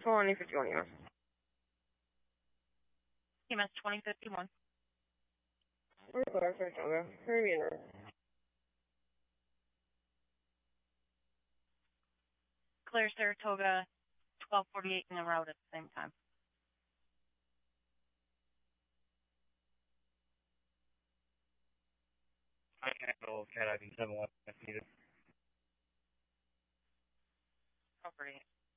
2051, yes. EMS 2051. Clear Saratoga, Caribbean Road. Clear Saratoga, 1248 in the route at the same time. I can handle CAT ID 71 if needed. Property.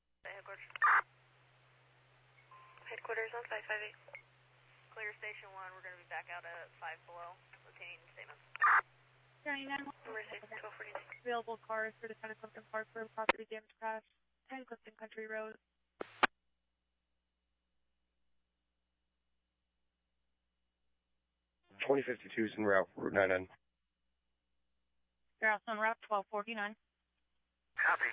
Headquarters on 558. Clear Station 1, we're going to be back out at 5 below. Rotating statements. Number 1249. Available cars for the 10 Clifton Park for property damage crash. 10 Clifton Country Road. $2052 en route, Route 9N. You're also en route 1249. Copy.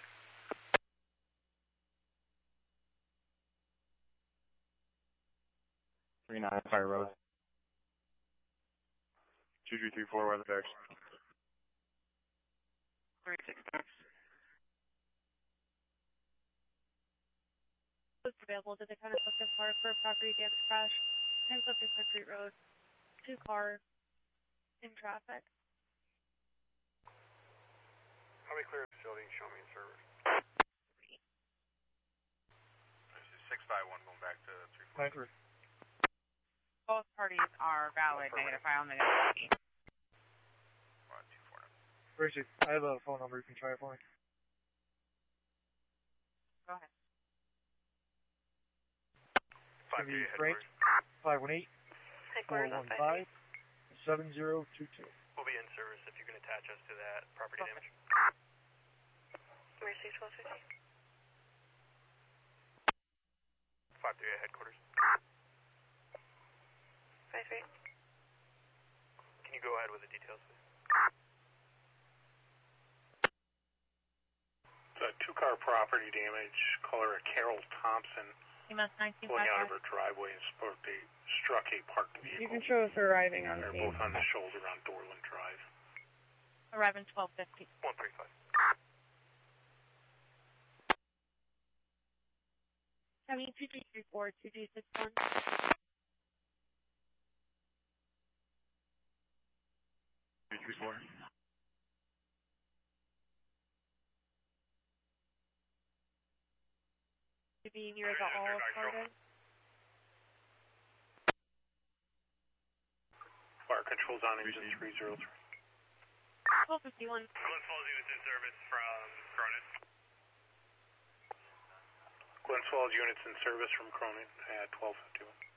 Fire Road. 2334 Weatherfax. 366. It's available to the 10 Clifton Park for property damage crash. 10 Clifton Country Road. 2 cars in traffic. How many clear facility show me in service? 651 going back to 343. Both parties are valid. Negative file, negative key. 249. Richard, I have a phone number. You can try it for me. Go ahead. 538 518 Headquarters on 415 7022. We'll be in service if you can attach us to that property damage. Mercy 1250. 538 headquarters. 53. Can you go ahead with the details, please? Two-car property damage, caller Carol Thompson, EMS pulling out of 1955. her driveway and struck a parked vehicle. You can show us arriving on They're scene. both on the shoulder on Dorland Drive. Arriving 1250. 135. Having 2334, 2261. To be near the Olive Garden. Fire controls on engine 303. 1251. Glen Falls units in service from Cronin. Glen Falls units in service from Cronin at 1251.